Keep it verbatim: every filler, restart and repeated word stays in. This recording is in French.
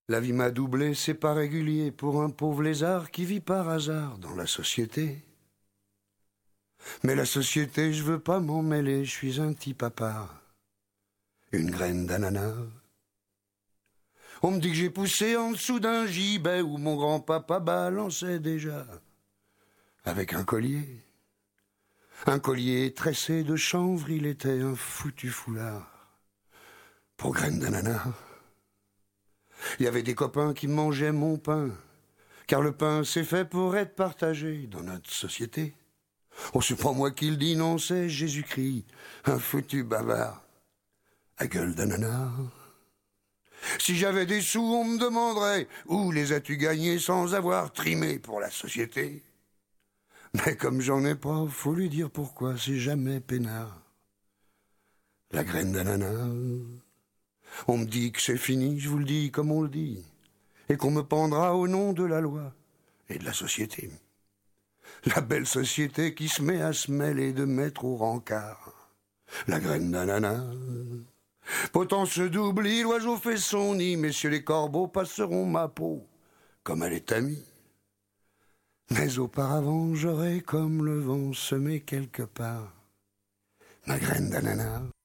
La vie m'a doublé, c'est pas régulier pour un pauvre lézard qui vit par hasard dans la société. Mais la société, je veux pas m'en mêler, je suis un petit papa, une graine d'ananas. On me dit que j'ai poussé en dessous d'un gibet où mon grand-papa balançait déjà avec un collier. Un collier tressé de chanvre, il était un foutu foulard pour graine d'ananas. Il y avait des copains qui mangeaient mon pain, car le pain c'est fait pour être partagé dans notre société. Oh, c'est pas moi qui le dis, non, c'est Jésus-Christ, un foutu bavard à gueule d'ananas. Si j'avais des sous, on me demanderait où les as-tu gagnés sans avoir trimé pour la société. Mais comme j'en ai pas, faut lui dire pourquoi, c'est jamais peinard. La graine d'ananas. On me dit que c'est fini, je vous le dis comme on le dit, et qu'on me pendra au nom de la loi et de la société. La belle société qui se met à se mêler de mettre au rencard la graine d'ananas. Potence se double, l'oiseau fait son nid, messieurs les corbeaux passeront ma peau comme elle est amie. Mais auparavant, j'aurais comme le vent semé quelque part ma graine d'ananas.